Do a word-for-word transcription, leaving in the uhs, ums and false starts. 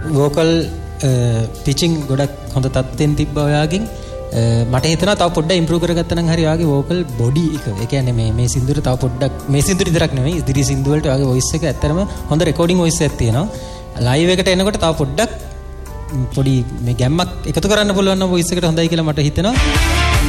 Vocal පිචින් ගොඩක් හොඳ තත්ත්වෙන් තිබ්බා ඔයාගෙන්. මට හිතෙනවා තව පොඩ්ඩක් ඉම්ප්‍රූව් කරගත්තා නම් හරි ඔයාගේ වෝකල් බොඩි එක. ඒ කියන්නේ මේ මේ සින්දුවට තව පොඩ්ඩක් මේ සින්දුව විතරක් නෙමෙයි ඉදිරි සින්දු වලට ඔයාගේ වොයිස් එක ඇත්තටම හොඳ රෙකෝඩින් වොයිස් එකක් තියෙනවා. ලයිව් එකට එනකොට තව පොඩ්ඩක් පොඩි මේ ගැම්මක් එකතු කරන්න පුළුවන් නම් වොයිස් එකට හොඳයි කියලා මට හිතෙනවා.